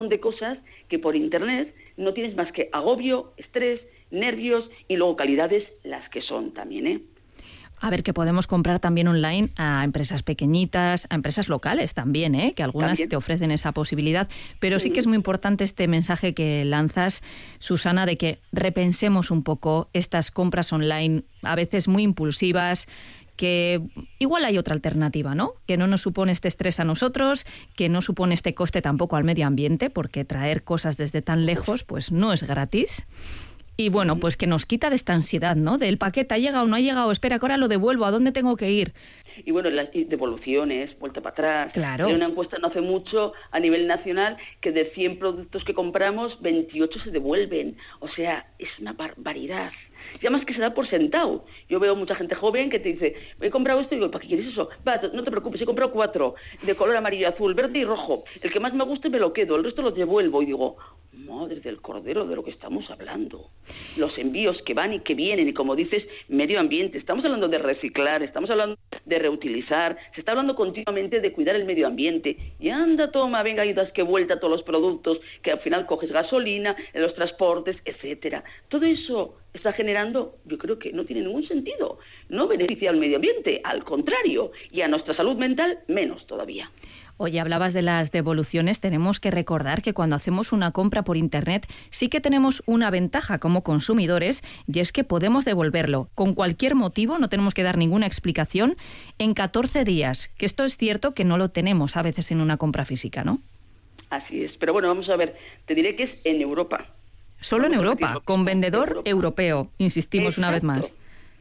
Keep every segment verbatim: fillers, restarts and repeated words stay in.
de cosas que por internet no tienes más que agobio, estrés, nervios y luego calidades las que son también, ¿eh? A ver, que podemos comprar también online a empresas pequeñitas, a empresas locales también, ¿eh? Que algunas ¿También? te ofrecen esa posibilidad. Pero sí que es muy importante este mensaje que lanzas, Susana, de que repensemos un poco estas compras online, a veces muy impulsivas, que igual hay otra alternativa, ¿no? Que no nos supone este estrés a nosotros, que no supone este coste tampoco al medio ambiente, porque traer cosas desde tan lejos pues no es gratis. Y bueno, pues que nos quita de esta ansiedad, ¿no? Del paquete, ¿ha llegado o no ha llegado? Espera, que ahora lo devuelvo, ¿a dónde tengo que ir? Y bueno, las devoluciones, vuelta para atrás. Claro. Hay una encuesta no hace mucho a nivel nacional que de cien productos que compramos, veintiocho se devuelven. O sea, es una barbaridad. Y además que se da por sentado. Yo veo mucha gente joven que te dice, he comprado esto y digo, ¿para qué quieres eso? Va, no te preocupes, he comprado cuatro, de color amarillo, azul, verde y rojo. El que más me guste me lo quedo, el resto lo devuelvo. Y digo, madre del cordero, de lo que estamos hablando. Los envíos que van y que vienen, y como dices, medio ambiente. Estamos hablando de reciclar, estamos hablando de reutilizar, se está hablando continuamente de cuidar el medio ambiente. Y anda, toma, venga, y das que vuelta a todos los productos, que al final coges gasolina, en los transportes, etcétera. Todo eso está generando, yo creo que no tiene ningún sentido. No beneficia al medio ambiente, al contrario, y a nuestra salud mental menos todavía. Oye, hablabas de las devoluciones. Tenemos que recordar que cuando hacemos una compra por Internet sí que tenemos una ventaja como consumidores, y es que podemos devolverlo con cualquier motivo, no tenemos que dar ninguna explicación, en catorce días. Que esto es cierto que no lo tenemos a veces en una compra física, ¿no? Así es. Pero bueno, vamos a ver. Te diré que es en Europa. Solo en Europa, con vendedor Europa. europeo. Insistimos Exacto. Una vez más.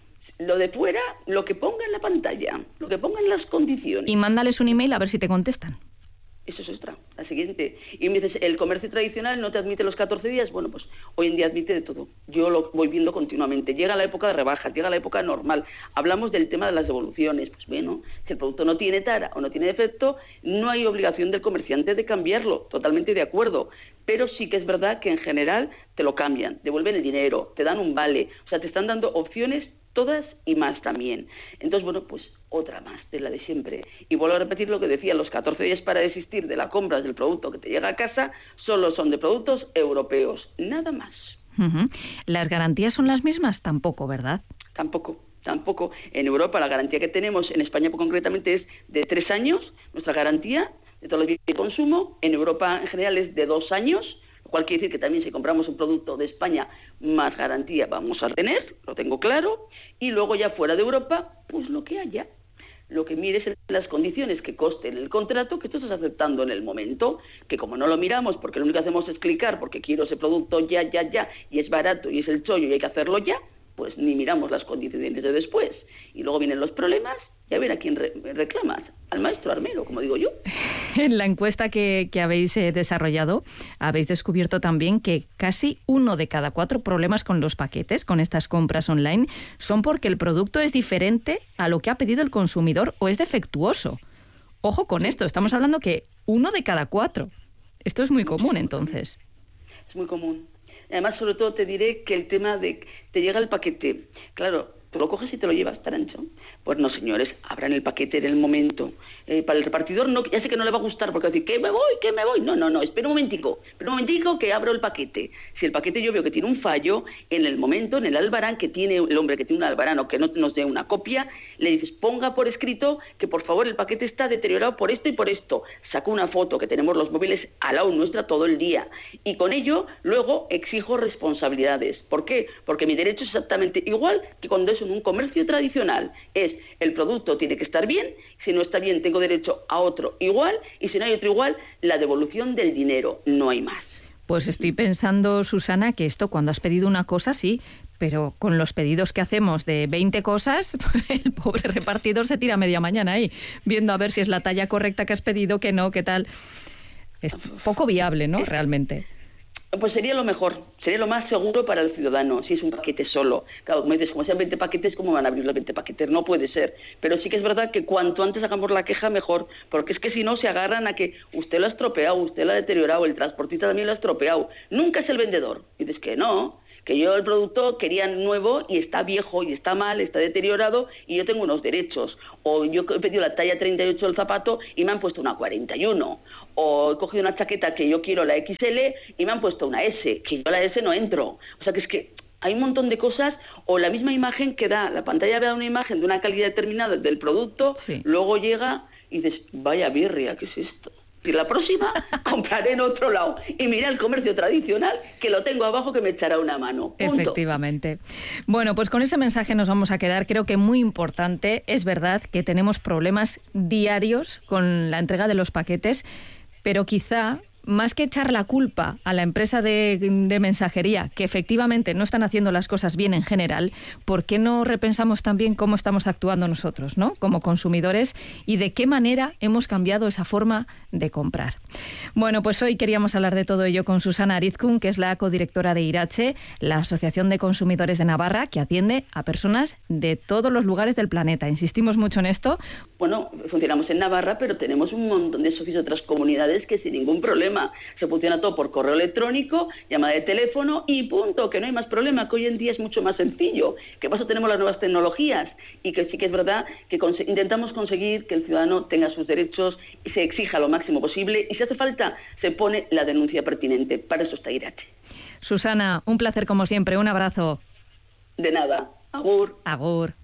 Lo de fuera, lo que ponga en la pantalla, lo que ponga en las condiciones. Y mándales un email a ver si te contestan. Eso es extra, la siguiente. Y me dices, ¿el comercio tradicional no te admite los catorce días? Bueno, pues hoy en día admite de todo. Yo lo voy viendo continuamente. Llega la época de rebajas, llega la época normal. Hablamos del tema de las devoluciones. Pues bueno, si el producto no tiene tara o no tiene defecto, no hay obligación del comerciante de cambiarlo. Totalmente de acuerdo. Pero sí que es verdad que en general te lo cambian, devuelven el dinero, te dan un vale. O sea, te están dando opciones todas y más también. Entonces, bueno, pues otra más de la de siempre. Y vuelvo a repetir lo que decía, los catorce días para desistir de la compra del producto que te llega a casa solo son de productos europeos, nada más. Uh-huh. ¿Las garantías son las mismas? Tampoco, ¿verdad? Tampoco. Tampoco. En Europa la garantía que tenemos, en España concretamente, es de tres años, nuestra garantía de todos los bienes de consumo. En Europa en general es de dos años, lo cual quiere decir que también si compramos un producto de España, más garantía vamos a tener, lo tengo claro. Y luego ya fuera de Europa, pues lo que haya. Lo que mires es las condiciones que costen el contrato que tú estás aceptando en el momento, que como no lo miramos, porque lo único que hacemos es clicar, porque quiero ese producto ya, ya, ya, y es barato y es el chollo y hay que hacerlo ya, pues ni miramos las condiciones de después. Y luego vienen los problemas, y a ver a quién re- reclamas, al maestro armero, como digo yo. En la encuesta que, que habéis eh, desarrollado, habéis descubierto también que casi uno de cada cuatro problemas con los paquetes, con estas compras online, son porque el producto es diferente a lo que ha pedido el consumidor o es defectuoso. Ojo con esto, estamos hablando que uno de cada cuatro. Esto es muy común, entonces. Es muy común. Además, sobre todo te diré que el tema de te llega el paquete, claro, tú lo coges y te lo llevas tan ancho. Pues no, señores, abran el paquete en el momento. Eh, para el repartidor no, ya sé que no le va a gustar porque va a decir, ¿qué me voy? ¿Qué me voy? No, no, no, espera un momentico, espera un momentico que abro el paquete. Si el paquete yo veo que tiene un fallo, en el momento, en el albarán que tiene el hombre que tiene un albarán o que no nos dé una copia, le dices, ponga por escrito que por favor el paquete está deteriorado por esto y por esto. Saco una foto, que tenemos los móviles al lado nuestra todo el día. Y con ello, luego exijo responsabilidades. ¿Por qué? Porque mi derecho es exactamente igual que cuando es en un comercio tradicional. Es, el producto tiene que estar bien, si no está bien tengo derecho a otro igual, y si no hay otro igual, la devolución del dinero, no hay más. Pues estoy pensando, Susana, que esto cuando has pedido una cosa, sí, pero con los pedidos que hacemos de veinte cosas, el pobre repartidor se tira media mañana ahí, viendo a ver si es la talla correcta que has pedido, que no, qué tal. Es poco viable, ¿no?, realmente. Pues sería lo mejor, sería lo más seguro para el ciudadano, si es un paquete solo. Claro, como dices, como sean veinte paquetes, ¿cómo van a abrir los veinte paquetes? No puede ser. Pero sí que es verdad que cuanto antes hagamos la queja, mejor. Porque es que si no, se agarran a que usted lo ha estropeado, usted lo ha deteriorado, el transportista también lo ha estropeado. Nunca es el vendedor. Y dices que no, que que yo el producto quería nuevo y está viejo y está mal, está deteriorado y yo tengo unos derechos. O yo he pedido la talla treinta y ocho del zapato y me han puesto una cuarenta y uno. O he cogido una chaqueta que yo quiero la equis ele y me han puesto una ese, que yo a la ese no entro. O sea que es que hay un montón de cosas, o la misma imagen que da, la pantalla da una imagen de una calidad determinada del producto, sí. Luego llega y dices, vaya birria, ¿qué es esto? Y la próxima compraré en otro lado. Y mira el comercio tradicional, que lo tengo abajo, que me echará una mano. Punto. Efectivamente. Bueno, pues con ese mensaje nos vamos a quedar. Creo que muy importante. Es verdad que tenemos problemas diarios con la entrega de los paquetes, pero quizá, más que echar la culpa a la empresa de, de mensajería, que efectivamente no están haciendo las cosas bien en general, ¿por qué no repensamos también cómo estamos actuando nosotros, ¿no?, como consumidores, y de qué manera hemos cambiado esa forma de comprar? Bueno, pues hoy queríamos hablar de todo ello con Susana Arizkun, que es la codirectora de Irache, la Asociación de Consumidores de Navarra, que atiende a personas de todos los lugares del planeta. Insistimos mucho en esto. Bueno, funcionamos en Navarra, pero tenemos un montón de socios de otras comunidades que sin ningún problema se funciona todo por correo electrónico, llamada de teléfono y punto, que no hay más problema, que hoy en día es mucho más sencillo, que paso tenemos las nuevas tecnologías y que sí que es verdad que cons- intentamos conseguir que el ciudadano tenga sus derechos y se exija lo máximo posible, y si hace falta se pone la denuncia pertinente. Para eso está Irache. Susana, un placer como siempre, un abrazo. De nada. Agur. Agur.